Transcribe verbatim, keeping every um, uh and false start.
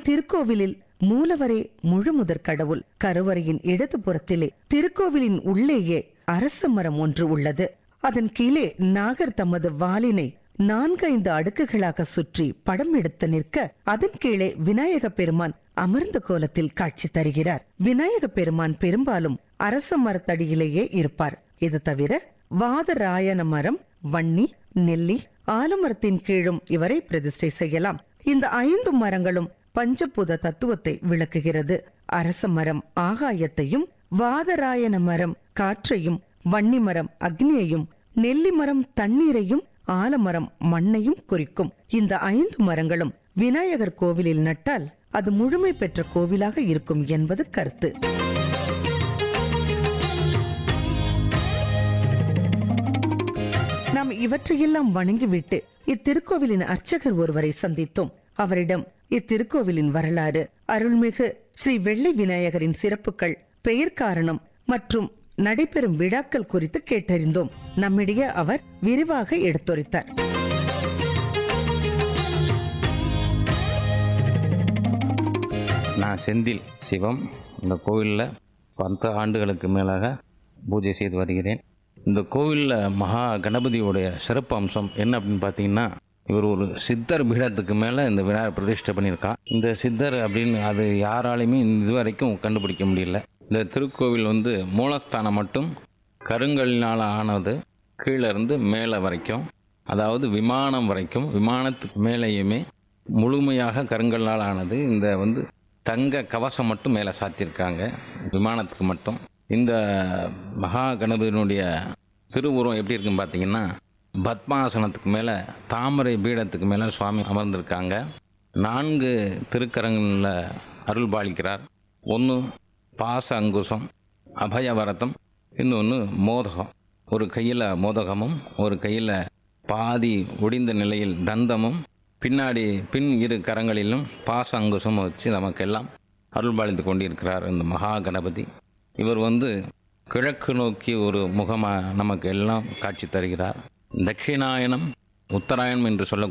இத்திருக்கோவிலில் மூலவரே முழுமுதற் கடவுள். கருவறையின் இடது புறத்திலே திருக்கோவிலின் உள்ளேயே அரச மரம் ஒன்று உள்ளது. அதன் கீழே நாகர் தமது வாளினை நான்கைந்து அடுக்குகளாக சுற்றி படம் எடுத்து நிற்க, அதன் கீழே விநாயக பெருமான் அமர்ந்த கோலத்தில் காட்சி தருகிறார். விநாயக பெருமான் பெரும்பாலும் அரச மரத்தடியிலேயே இருப்பார். இது தவிர வாதராயன மரம், வன்னி, நெல்லி, ஆலமரத்தின் கீழும் இவரை பிரதிஷ்டை செய்யலாம். இந்த ஐந்து மரங்களும் பஞ்சபூத தத்துவத்தை விளக்குகிறது. அரச மரம் ஆகாயத்தையும், வாதராயன மரம் காற்றையும், வன்னி மரம் அக்னியையும், நெல்லி மரம் தண்ணீரையும், ஆலமரம் மண்ணையும் குறிக்கும். இந்த ஐந்து மரங்களும் விநாயகர் கோவிலில் நட்டால் அது முழுமை பெற்ற கோவிலாக இருக்கும் என்பது கருத்து. நாம் இவற்றையெல்லாம் வணங்கிவிட்டு இத்திருக்கோவிலின் அர்ச்சகர் ஒருவரை சந்தித்தோம். அவரிடம் இத்திருக்கோவிலின் வரலாறு, அருள்மிகு ஸ்ரீ வெள்ளை விநாயகரின் சிறப்புகள், பெயர் காரணம் மற்றும் நடைபெறும் விழாக்கள் குறித்து கேட்டறிந்தோம். நம்மிடையே அவர் விரிவாக எடுத்துரைத்தார். நான் செந்தில் சிவம். இந்த கோவிலில் பத்து ஆண்டுகளுக்கு மேலாக பூஜை செய்து வருகிறேன். இந்த கோவிலில் மகா கணபதியோடைய சிறப்பு அம்சம் என்ன அப்படின்னு பார்த்தீங்கன்னா, இவர் ஒரு சித்தர் பீடத்துக்கு மேலே இந்த விநாயகர் பிரதிஷ்டை பண்ணியிருக்கான். இந்த சித்தர் அப்படின்னு அது யாராலையுமே இதுவரைக்கும் கண்டுபிடிக்க முடியல. இந்த திருக்கோவில் வந்து மூலஸ்தானம் மட்டும் கருங்கல்லினால் ஆனது, கீழே இருந்து மேலே வரைக்கும், அதாவது விமானம் வரைக்கும், விமானத்துக்கு மேலேயுமே முழுமையாக கருங்கல்லால் ஆனது. இந்த வந்து தங்க கவசம் மட்டும் மேலே சாத்தியிருக்காங்க விமானத்துக்கு மட்டும். இந்த மகா கணபதியினுடைய திருவுருவம் எப்படி இருக்குன்னு பார்த்தீங்கன்னா, பத்மாசனத்துக்கு மேலே தாமரை பீடத்துக்கு மேலே சுவாமி அமர்ந்திருக்காங்க. நான்கு திருக்கரங்களில் அருள் பாலிக்கிறார். ஒன்று பாச அங்குசம், அபயவரதம், இன்னொன்று மோதகம். ஒரு கையில் மோதகமும், ஒரு கையில் பாதி ஒடிந்த நிலையில் தந்தமும், பின்னாடி பின் இரு கரங்களிலும் பாச அங்குசமும் வச்சு நமக்கெல்லாம் அருள் பாலித்து கொண்டிருக்கிறார் இந்த மகா கணபதி. இவர் வந்து கிழக்கு நோக்கி ஒரு முகமாக நமக்கு எல்லாம் காட்சி தருகிறார். தட்சிணாயனம், உத்தராயணம் என்று சொல்ல